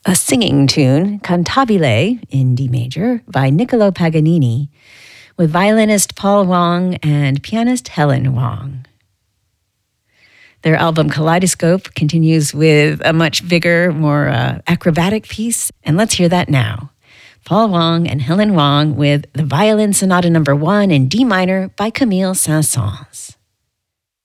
a singing tune, Cantabile, in D major, by Niccolo Paganini, with violinist Paul Wong and pianist Helen Wong. Their album Kaleidoscope continues with a much bigger, more acrobatic piece, and let's hear that now. Paul Wong and Helen Wong with the Violin Sonata No. 1 in D minor by Camille Saint-Saëns.